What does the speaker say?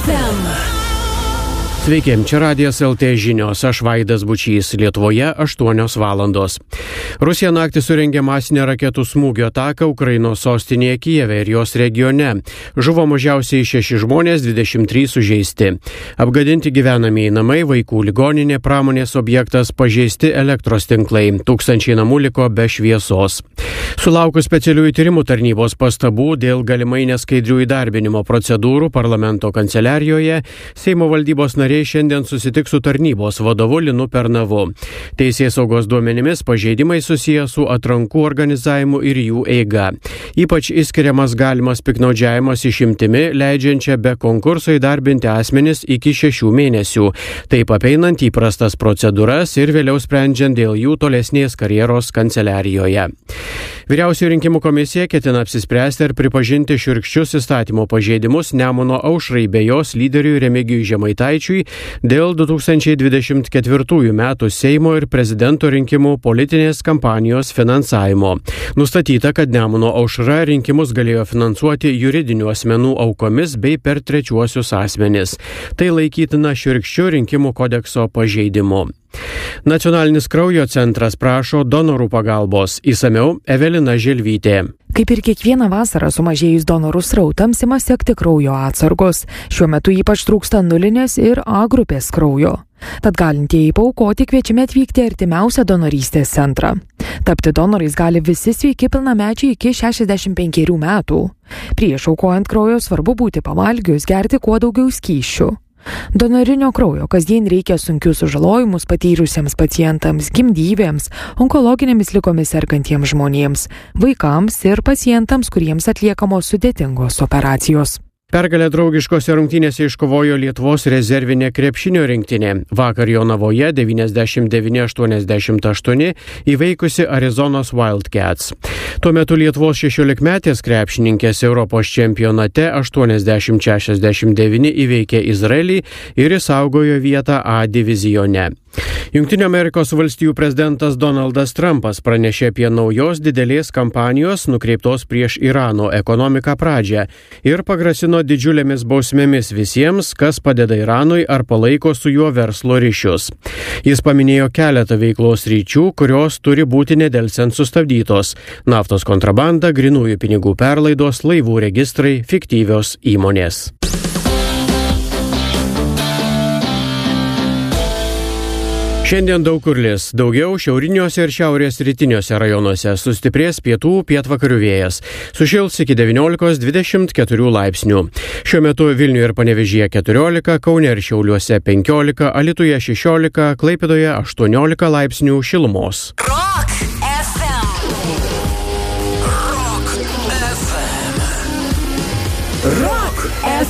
FM. Sveiki, čia Radijas LT žinios, aš Vaidas Bučys, Lietuvoje 8 valandos. Rusija naktį surengė masinę raketų smūgio ataką Ukrainos sostinėje Kijeve ir jos regione. Žuvo mažiausiai 6 žmonės, 23 sužeisti. Apgadinti gyvenamieji namai, vaikų ligoninė, pramonės objektas, pažeisti elektros tinklai. Tūkstančiai namų liko be šviesos. Sulaukus specialiųjų tyrimų tarnybos pastabų dėl galimai neskaidrių įdarbinimo procedūrų parlamento kanceliarijoje, Seimo valdybos nariai šiandien susitiks su tarnybos vadovu Linu Pernavu. Teisėsaugos duomenimis pažeidimai susiję su atrankų organizavimu ir jų eiga. Ypač išskiriamas galimas piktnaudžiavimas išimtimi, leidžiančia be konkurso įdarbinti asmenis iki 6 mėnesių, taip apeinant įprastas procedūras ir vėliau sprendžiant dėl jų tolesnės karjeros kanceliarijoje. Vyriausioji rinkimų komisija ketina apsispręsti ir pripažinti šiurkščius įstatymo pažeidimus Nemuno aušrai bei jos lyderiui Remigijui Žemaitaičiui dėl 2024 metų Seimo ir prezidento rinkimų politinės kampanijos finansavimo. Nustatyta, kad Nemuno aušra rinkimus galėjo finansuoti juridinių asmenų aukomis bei per trečiuosius asmenis. Tai laikytina šiurkščiu rinkimų kodekso pažeidimu. Nacionalinis kraujo centras prašo donorų pagalbos. Išsamiau Evelina Želvytė. Kaip ir kiekvieną vasarą sumažėjus donorų srautams ima sekti kraujo atsargos. Šiuo metu ypač trūksta nulinės ir A grupės kraujo. Tad galintieji paaukoti kviečiami atvykti artimiausią donorystės centrą. Tapti donorais gali visi sveiki pilnamečiai iki 65 metų. Prieš aukojant kraujo svarbu būti pavalgius, gerti kuo daugiau skysčių. Donorinio kraujo kasdien reikia sunkius sužalojimus patyrusiems pacientams, gimdyvėms, onkologinėmis ligomis sergantiems žmonėms, vaikams ir pacientams, kuriems atliekamos sudėtingos operacijos. Pergalę draugiškose rungtynėse iškovojo Lietuvos rezervinė krepšinio rinktinė. Vakar Jonavoje 99-88 įveikusi Arizonos Wildcats. Tuo metu Lietuvos 16-metės krepšininkės Europos čempionate 80-69 įveikė Izraelį ir išsaugojo vietą A divizione. Jungtinių Amerikos valstijų prezidentas Donaldas Trumpas pranešė apie naujos didelės kampanijos nukreiptos prieš Irano ekonomiką pradžią ir pagrasino didžiulėmis bausmėmis visiems, kas padeda Iranui ar palaiko su juo verslo ryšius. Jis paminėjo keletą veiklos ryčių, kurios turi būti nedelsiant sustabdytos: naftos kontrabanda, grynųjų pinigų perlaidos, laivų registrai, fiktyvios įmonės. Šiandien daug kur lis. Daugiau šiauriniuose ir šiaurės rytiniuose rajonuose sustiprės pietvakarių vėjas. Sušils iki 19-24 laipsnių. Šiuo metu Vilniuje ir Panevėžyje 14, Kaune ir Šiauliuose 15, Alytuje 16, Klaipėdoje 18 laipsnių šilumos. Rock FM. Rock FM. Rock FM.